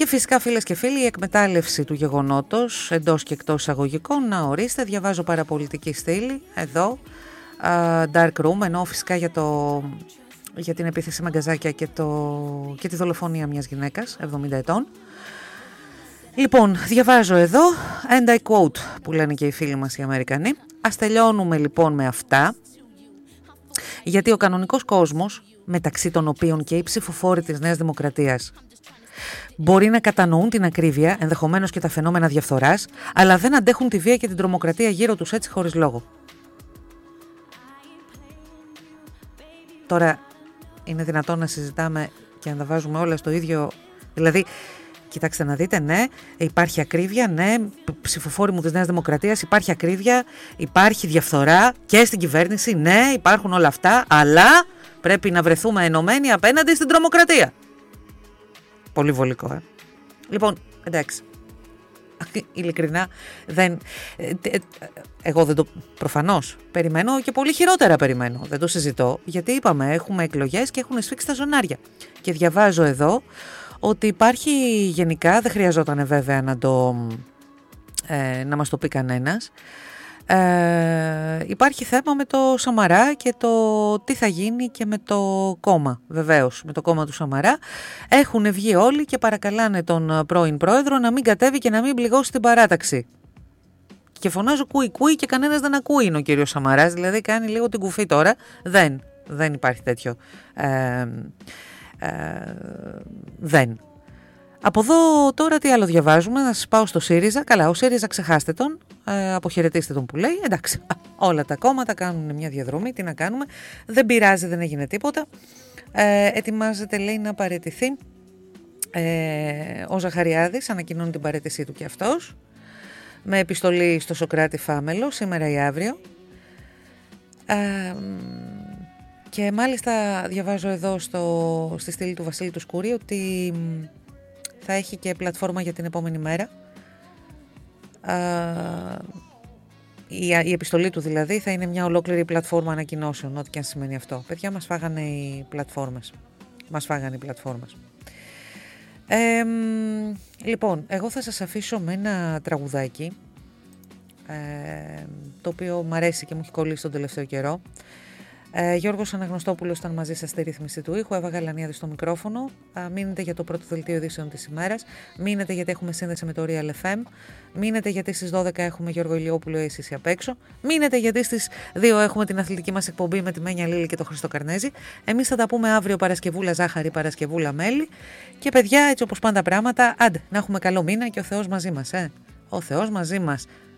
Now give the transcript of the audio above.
Και φυσικά, φίλες και φίλοι, η εκμετάλλευση του γεγονότος εντός και εκτός εισαγωγικών. Να ορίστε, διαβάζω παραπολιτική στήλη εδώ, Dark Room, ενώ φυσικά για την επίθεση Μαγκαζάκια και τη δολοφονία μιας γυναίκας 70 ετών. Λοιπόν, διαβάζω εδώ, and I quote, που λένε και οι φίλοι μας οι Αμερικανοί. Ας τελειώνουμε λοιπόν με αυτά, γιατί ο κανονικός κόσμος, μεταξύ των οποίων και οι ψηφοφόροι της Νέας Δημοκρατίας, μπορεί να κατανοούν την ακρίβεια, ενδεχομένως και τα φαινόμενα διαφθοράς, αλλά δεν αντέχουν τη βία και την τρομοκρατία γύρω τους έτσι χωρίς λόγο. Τώρα, είναι δυνατόν να συζητάμε και να τα βάζουμε όλα στο ίδιο, δηλαδή... Κοιτάξτε να δείτε, ναι, υπάρχει ακρίβεια, ναι, ψηφοφόροι μου της Νέας Δημοκρατίας, υπάρχει ακρίβεια, υπάρχει διαφθορά και στην κυβέρνηση, ναι, υπάρχουν όλα αυτά, αλλά πρέπει να βρεθούμε ενωμένοι απέναντι στην τρομοκρατία. Πολύ βολικό, Λοιπόν, εντάξει, ειλικρινά, εγώ δεν το, προφανώς, περιμένω και πολύ χειρότερα περιμένω, δεν το συζητώ, γιατί είπαμε, έχουμε εκλογές και έχουν σφίξει τα ζωνάρια. Και διαβάζω εδώ, ότι υπάρχει γενικά, δεν χρειαζόταν βέβαια να μας το πει κανένας, υπάρχει θέμα με το Σαμαρά και το τι θα γίνει και με το κόμμα, βεβαίως, με το κόμμα του Σαμαρά. Έχουν βγει όλοι και παρακαλάνε τον πρώην πρόεδρο να μην κατέβει και να μην πληγώσει την παράταξη. Και φωνάζω κούι και κανένας δεν ακούει, είναι ο κύριος Σαμαράς, δηλαδή κάνει λίγο την κουφή τώρα. Δεν υπάρχει τέτοιο. Δεν. Από εδώ τώρα τι άλλο διαβάζουμε, να σας πάω στο ΣΥΡΙΖΑ. Καλά, ο ΣΥΡΙΖΑ ξεχάστε τον, αποχαιρετήστε τον που λέει. Εντάξει, όλα τα κόμματα κάνουν μια διαδρομή, τι να κάνουμε, δεν πειράζει, δεν έγινε τίποτα. Ετοιμάζεται, λέει, να παραιτηθεί ο Ζαχαριάδης, ανακοινώνει την παραίτησή του και αυτός, με επιστολή στο Σωκράτη Φάμελο, σήμερα ή αύριο. Και μάλιστα διαβάζω εδώ στη στήλη του Βασίλη του Σκούρη ότι θα έχει και πλατφόρμα για την επόμενη μέρα. Η επιστολή του δηλαδή θα είναι μια ολόκληρη πλατφόρμα ανακοινώσεων, ό,τι και αν σημαίνει αυτό. Παιδιά, μας φάγανε οι πλατφόρμες. Λοιπόν, εγώ θα σας αφήσω με ένα τραγουδάκι, το οποίο μου αρέσει και μου έχει κολλήσει τον τελευταίο καιρό. Γιώργος Αναγνωστόπουλος ήταν μαζί σας στη ρύθμιση του ήχου, Εύα Γαλανιάδη στο μικρόφωνο. Μείνετε για το πρώτο δελτίο ειδήσεων της ημέρας. Μείνετε γιατί έχουμε σύνδεση με το Real FM. Μείνετε γιατί στις 12 έχουμε Γιώργο Ηλιόπουλο εσείς απ' έξω. Μείνετε γιατί στις 2 έχουμε την αθλητική μας εκπομπή με τη Μένια Λίλη και τον Χρήστο Καρνέζη. Εμείς θα τα πούμε αύριο, Παρασκευούλα ζάχαρη, Παρασκευούλα μέλι. Και παιδιά, έτσι όπως πάντα πράγματα, άντε να έχουμε καλό μήνα και ο Θεός μαζί μας. Ο Θεός μαζί μας.